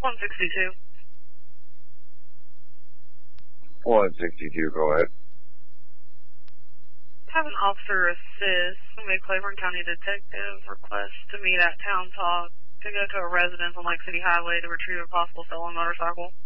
162. 162, go ahead. Have an officer assist. Somebody, Claiborne County Detective, request to meet at Town Talk to go to a residence on Lake City Highway to retrieve a possible stolen motorcycle.